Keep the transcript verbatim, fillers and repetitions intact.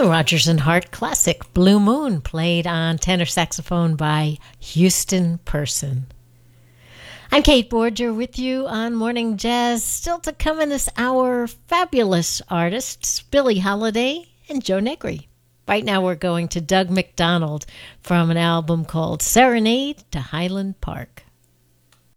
The Rodgers and Hart classic Blue Moon, played on tenor saxophone by Houston Person. I'm Kate Borger with you on Morning Jazz. Still to come in this hour, fabulous artists Billie Holiday and Joe Negri. Right now we're going to Doug McDonald from an album called Serenade to Highland Park.